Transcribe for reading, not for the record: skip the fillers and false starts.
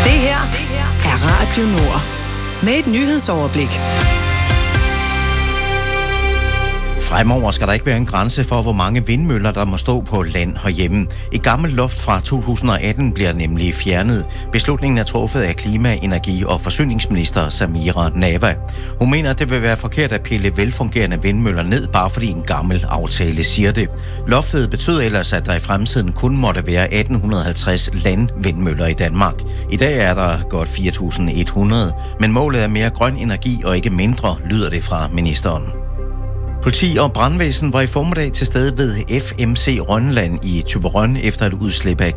Det her er Radio Nord. Med et nyhedsoverblik. Fremover skal der ikke være en grænse for, hvor mange vindmøller, der må stå på land herhjemme. Et gammelt loft fra 2018 bliver nemlig fjernet. Beslutningen er truffet af klima-, energi- og forsyningsminister Samira Nawa. Hun mener, at det vil være forkert at pille velfungerende vindmøller ned, bare fordi en gammel aftale siger det. Loftet betød ellers, at der i fremtiden kun måtte være 1850 landvindmøller i Danmark. I dag er der godt 4.100, men målet er mere grøn energi og ikke mindre, lyder det fra ministeren. Politi og brandvæsen var i formiddag til stede ved FMC Rønneland i Thyborøn efter et udslip af